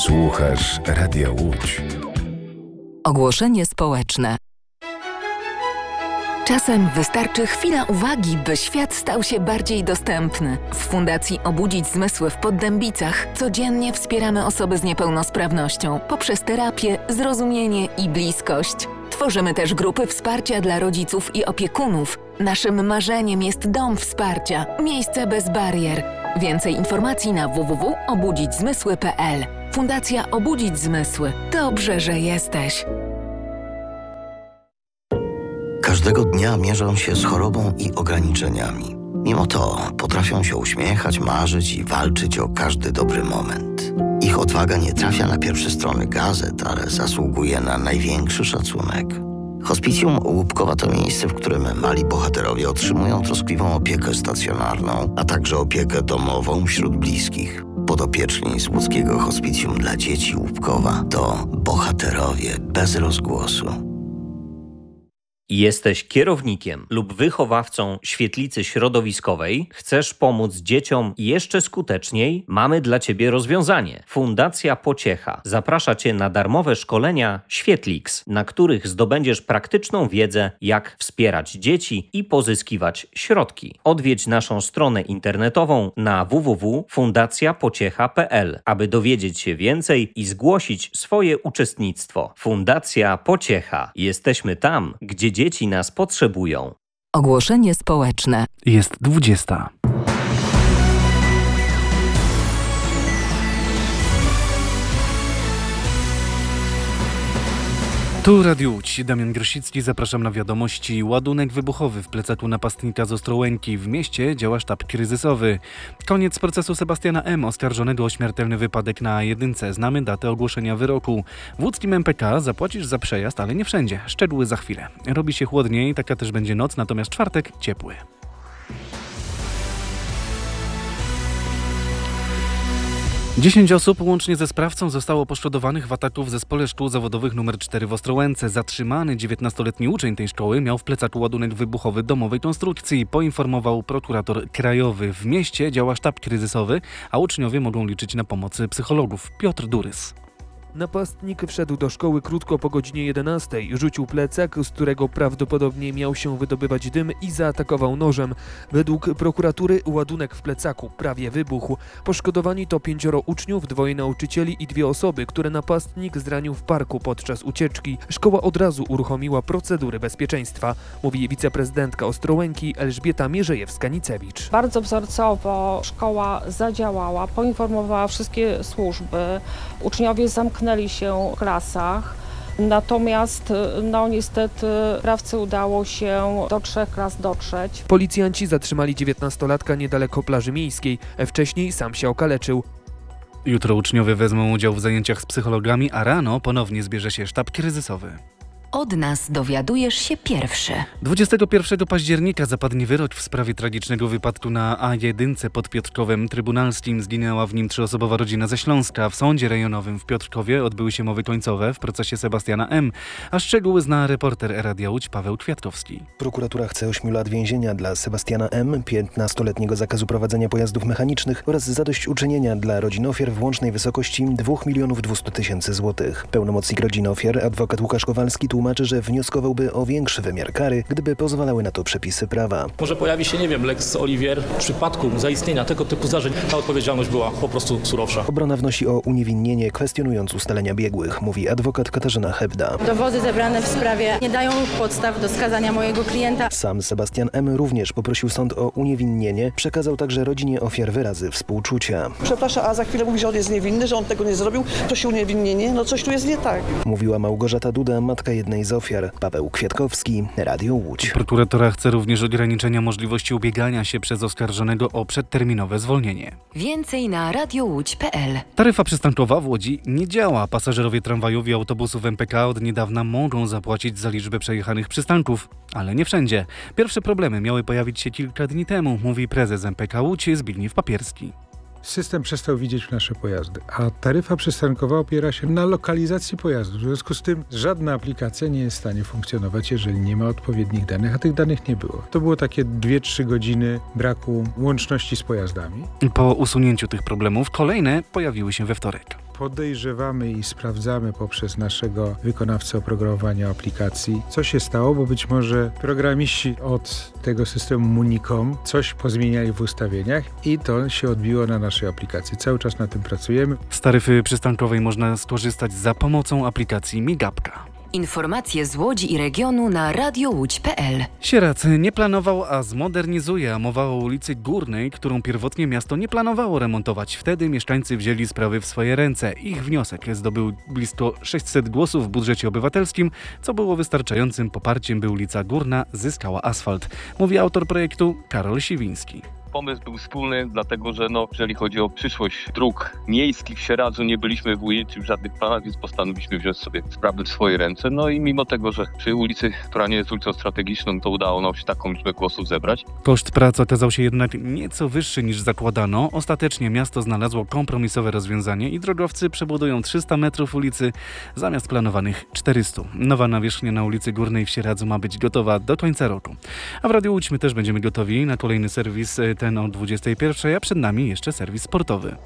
Słuchasz Radia Łódź. Ogłoszenie społeczne. Czasem wystarczy chwila uwagi, by świat stał się bardziej dostępny. W Fundacji Obudzić Zmysły w Poddębicach codziennie wspieramy osoby z niepełnosprawnością poprzez terapię, zrozumienie i bliskość. Tworzymy też grupy wsparcia dla rodziców i opiekunów. Naszym marzeniem jest dom wsparcia, miejsce bez barier. Więcej informacji na www.obudzićzmysły.pl. Fundacja Obudzić Zmysły. Dobrze, że jesteś. Każdego dnia mierzą się z chorobą i ograniczeniami. Mimo to potrafią się uśmiechać, marzyć i walczyć o każdy dobry moment. Ich odwaga nie trafia na pierwsze strony gazet, ale zasługuje na największy szacunek. Hospicjum Łupkowa to miejsce, w którym mali bohaterowie otrzymują troskliwą opiekę stacjonarną, a także opiekę domową wśród bliskich. Podopieczni z łódzkiego Hospicjum dla Dzieci Łupkowa to bohaterowie bez rozgłosu. Jesteś kierownikiem lub wychowawcą świetlicy środowiskowej? Chcesz pomóc dzieciom jeszcze skuteczniej? Mamy dla Ciebie rozwiązanie. Fundacja Pociecha zaprasza Cię na darmowe szkolenia Świetlix, na których zdobędziesz praktyczną wiedzę, jak wspierać dzieci i pozyskiwać środki. Odwiedź naszą stronę internetową na www.fundacjapociecha.pl, aby dowiedzieć się więcej i zgłosić swoje uczestnictwo. Fundacja Pociecha. Jesteśmy tam, gdzie dzieci nas potrzebują. Ogłoszenie społeczne. Jest 20. Tu Radio Łódź, Damian Grosicki, zapraszam na wiadomości. Ładunek wybuchowy w plecaku napastnika z Ostrołęki. W mieście działa sztab kryzysowy. Koniec procesu Sebastiana M., oskarżonego o śmiertelny wypadek na A1. Znamy datę ogłoszenia wyroku. W łódzkim MPK zapłacisz za przejazd, ale nie wszędzie. Szczegóły za chwilę. Robi się chłodniej, taka też będzie noc, natomiast czwartek ciepły. 10 osób łącznie ze sprawcą zostało poszkodowanych w ataku w zespole szkół zawodowych nr 4 w Ostrołęce. Zatrzymany 19-letni uczeń tej szkoły miał w plecaku ładunek wybuchowy domowej konstrukcji, poinformował prokurator krajowy. W mieście działa sztab kryzysowy, a uczniowie mogą liczyć na pomoc psychologów. Piotr Durys. Napastnik wszedł do szkoły krótko po godzinie 11, rzucił plecak, z którego prawdopodobnie miał się wydobywać dym i zaatakował nożem. Według prokuratury ładunek w plecaku prawie wybuchł. Poszkodowani to 5 uczniów, 2 nauczycieli i 2 osoby, które napastnik zranił w parku podczas ucieczki. Szkoła od razu uruchomiła procedury bezpieczeństwa, mówi wiceprezydentka Ostrołęki Elżbieta Mierzejewska-Nicewicz. Bardzo wzorcowo szkoła zadziałała, poinformowała wszystkie służby, uczniowie zamknęli się w klasach, natomiast niestety sprawcy udało się do 3 klas dotrzeć. Policjanci zatrzymali 19-latka niedaleko plaży miejskiej, wcześniej sam się okaleczył. Jutro uczniowie wezmą udział w zajęciach z psychologami, a rano ponownie zbierze się sztab kryzysowy. Od nas dowiadujesz się pierwszy. 21 października zapadnie wyrok w sprawie tragicznego wypadku na A1 pod Piotrkowem Trybunalskim. Zginęła w nim 3-osobowa rodzina ze Śląska. W sądzie rejonowym w Piotrkowie odbyły się mowy końcowe w procesie Sebastiana M., a szczegóły zna reporter Radia Łódź Paweł Kwiatkowski. Prokuratura chce 8 lat więzienia dla Sebastiana M., 15-letniego zakazu prowadzenia pojazdów mechanicznych oraz zadośćuczynienia dla rodzin ofiar w łącznej wysokości 2 200 000 złotych. Pełnomocnik rodzin ofiar, adwokat Łukasz Kowalski, tłumaczy, że wnioskowałby o większy wymiar kary, gdyby pozwalały na to przepisy prawa. Może pojawi się, lex Olivier. W przypadku zaistnienia tego typu zdarzeń ta odpowiedzialność była po prostu surowsza. Obrona wnosi o uniewinnienie, kwestionując ustalenia biegłych, mówi adwokat Katarzyna Hebda. Dowody zebrane w sprawie nie dają podstaw do skazania mojego klienta. Sam Sebastian M. również poprosił sąd o uniewinnienie, przekazał także rodzinie ofiar wyrazy współczucia. Przepraszam, a za chwilę mówi, że on jest niewinny, że on tego nie zrobił, prosi o uniewinnienie, coś tu jest nie tak. Mówiła Małgorzata Duda, matka jednej z ofiar. Paweł Kwiatkowski, Radio Łódź. Prokuratura chce również ograniczenia możliwości ubiegania się przez oskarżonego o przedterminowe zwolnienie. Więcej na radiołódź.pl. Taryfa przystankowa w Łodzi nie działa. Pasażerowie tramwajów i autobusów MPK od niedawna mogą zapłacić za liczbę przejechanych przystanków, ale nie wszędzie. Pierwsze problemy miały pojawić się kilka dni temu, mówi prezes MPK Łódź Zbigniew Papierski. System przestał widzieć nasze pojazdy, a taryfa przystankowa opiera się na lokalizacji pojazdu. W związku z tym żadna aplikacja nie jest w stanie funkcjonować, jeżeli nie ma odpowiednich danych, a tych danych nie było. To było takie 2-3 godziny braku łączności z pojazdami. Po usunięciu tych problemów kolejne pojawiły się we wtorek. podejrzewamy i sprawdzamy poprzez naszego wykonawcę oprogramowania aplikacji, co się stało, bo być może programiści od tego systemu Municom coś pozmieniali w ustawieniach i to się odbiło na naszej aplikacji. Cały czas na tym pracujemy. Z taryfy przystankowej można skorzystać za pomocą aplikacji Migapka. Informacje z Łodzi i regionu na radiołódź.pl. Sieradz nie planował, a zmodernizuje, a mowa o ulicy Górnej, którą pierwotnie miasto nie planowało remontować. Wtedy mieszkańcy wzięli sprawy w swoje ręce. Ich wniosek zdobył blisko 600 głosów w budżecie obywatelskim, co było wystarczającym poparciem, by ulica Górna zyskała asfalt. Mówi autor projektu Karol Siwiński. Pomysł był wspólny, dlatego że jeżeli chodzi o przyszłość dróg miejskich w Sieradzu, nie byliśmy ujęci w żadnych planach, więc postanowiliśmy wziąć sobie sprawy w swoje ręce. No i mimo tego, że przy ulicy, która nie jest ulicą strategiczną, to udało nam się taką liczbę głosów zebrać. Koszt pracy okazał się jednak nieco wyższy niż zakładano. Ostatecznie miasto znalazło kompromisowe rozwiązanie i drogowcy przebudują 300 metrów ulicy zamiast planowanych 400. Nowa nawierzchnia na ulicy Górnej w Sieradzu ma być gotowa do końca roku. A w Radiu Łódź my też będziemy gotowi na kolejny serwis, ten o 21, a przed nami jeszcze serwis sportowy.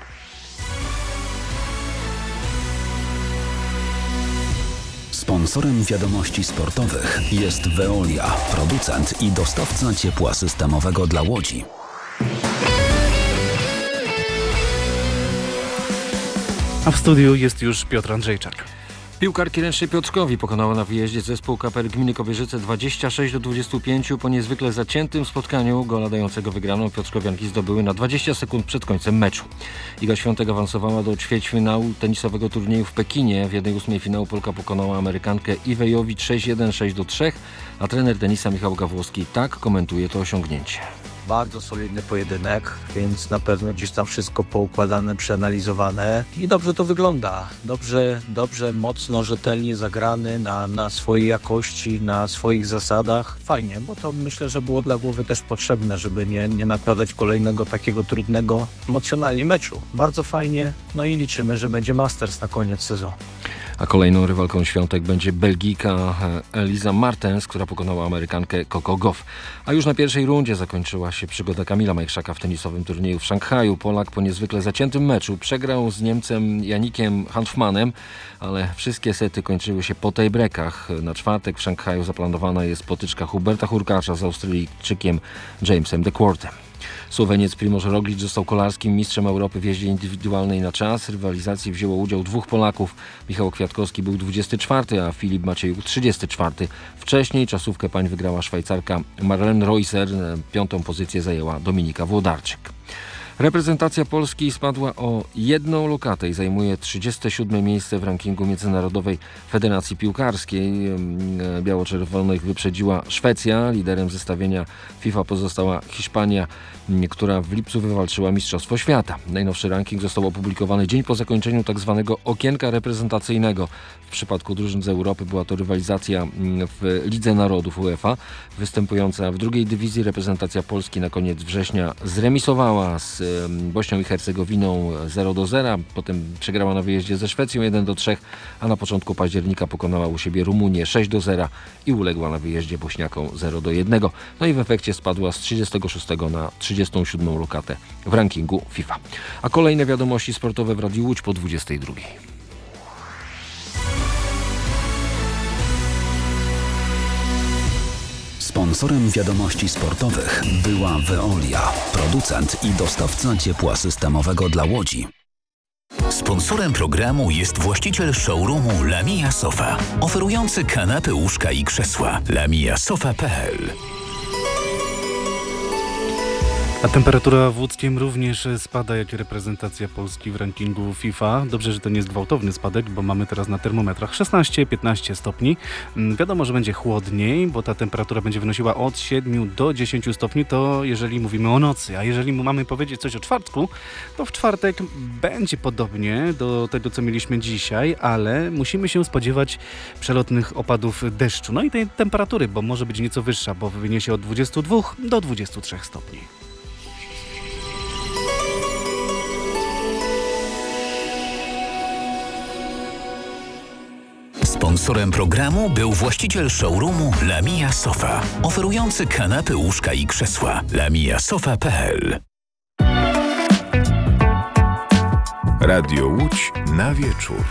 Sponsorem wiadomości sportowych jest Veolia, producent i dostawca ciepła systemowego dla Łodzi. A w studiu jest już Piotr Andrzejczak. Piłkarki ręcznej Piotrkowi pokonało na wyjeździe zespół KPR Gminy Kobierzyce 26-25 po niezwykle zaciętym spotkaniu. Gola dającego wygraną Piotrkowianki zdobyły na 20 sekund przed końcem meczu. Iga Świątek awansowała do ćwierćfinału tenisowego turnieju w Pekinie. W 1/8 finału Polka pokonała Amerykankę Iwę Jowicz 6-1, 6-3, a trener tenisa Michał Gawłowski tak komentuje to osiągnięcie. Bardzo solidny pojedynek, więc na pewno gdzieś tam wszystko poukładane, przeanalizowane i dobrze to wygląda. Dobrze, mocno, rzetelnie zagrany na swojej jakości, na swoich zasadach. Fajnie, bo to myślę, że było dla głowy też potrzebne, żeby nie nakładać kolejnego takiego trudnego emocjonalnie meczu. Bardzo fajnie, no i liczymy, że będzie Masters na koniec sezonu. A kolejną rywalką Świątek będzie Belgijka Elisa Martens, która pokonała Amerykankę Coco Gauff. A już na pierwszej rundzie zakończyła się przygoda Kamila Majchrzaka w tenisowym turnieju w Szanghaju. Polak po niezwykle zaciętym meczu przegrał z Niemcem Janikiem Hanfmanem, ale wszystkie sety kończyły się po tiebreakach. Na czwartek w Szanghaju zaplanowana jest potyczka Huberta Hurkacza z Australijczykiem Jamesem DeQuartem. Słoweniec Primož Roglič został kolarskim mistrzem Europy w jeździe indywidualnej na czas. W rywalizacji wzięło udział 2 Polaków. Michał Kwiatkowski był 24, a Filip Maciejuk 34. Wcześniej czasówkę pań wygrała Szwajcarka Marlene Reusser. 5. pozycję zajęła Dominika Włodarczyk. Reprezentacja Polski spadła o 1 lokatę i zajmuje 37. miejsce w rankingu Międzynarodowej Federacji Piłkarskiej. Biało-czerwonych wyprzedziła Szwecja, liderem zestawienia FIFA pozostała Hiszpania, która w lipcu wywalczyła Mistrzostwo Świata. Najnowszy ranking został opublikowany dzień po zakończeniu tzw. okienka reprezentacyjnego. W przypadku drużyn z Europy była to rywalizacja w Lidze Narodów UEFA. Występująca w drugiej dywizji reprezentacja Polski na koniec września zremisowała z Bośnią i Hercegowiną 0-0, potem przegrała na wyjeździe ze Szwecją 1-3, a na początku października pokonała u siebie Rumunię 6-0 i uległa na wyjeździe Bośniakom 0-1. No i w efekcie spadła z 36 na 37 lokatę w rankingu FIFA. A kolejne wiadomości sportowe w Radiu Łódź po 22. Sponsorem wiadomości sportowych była Veolia, producent i dostawca ciepła systemowego dla Łodzi. Sponsorem programu jest właściciel showroomu Lamia Sofa, oferujący kanapy, łóżka i krzesła. lamiasofa.pl. A temperatura w Łódzkiem również spada jak reprezentacja Polski w rankingu FIFA. Dobrze, że to nie jest gwałtowny spadek, bo mamy teraz na termometrach 16-15 stopni. Wiadomo, że będzie chłodniej, bo ta temperatura będzie wynosiła od 7 do 10 stopni, to jeżeli mówimy o nocy. A jeżeli mamy powiedzieć coś o czwartku, to w czwartek będzie podobnie do tego, co mieliśmy dzisiaj, ale musimy się spodziewać przelotnych opadów deszczu. No i tej temperatury, bo może być nieco wyższa, bo wyniesie od 22 do 23 stopni. Sponsorem programu był właściciel showroomu Lamia Sofa, oferujący kanapy, łóżka i krzesła. lamiasofa.pl. Radio Łódź na wieczór.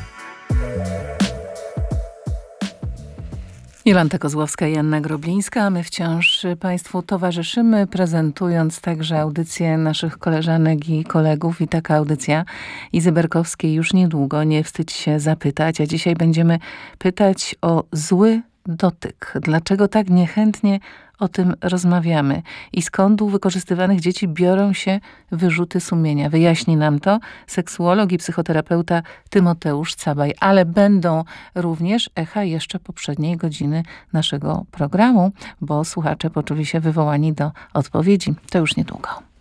Jolanta Kozłowska i Anna Groblińska, a my wciąż Państwu towarzyszymy, prezentując także audycję naszych koleżanek i kolegów. I taka audycja Izy Berkowskiej już niedługo, nie wstydź się zapytać. A dzisiaj będziemy pytać o zły dotyk. Dlaczego tak niechętnie o tym rozmawiamy i skąd u wykorzystywanych dzieci biorą się wyrzuty sumienia? Wyjaśni nam to seksuolog i psychoterapeuta Tymoteusz Cabaj, ale będą również echa jeszcze poprzedniej godziny naszego programu, bo słuchacze poczuli się wywołani do odpowiedzi. To już niedługo.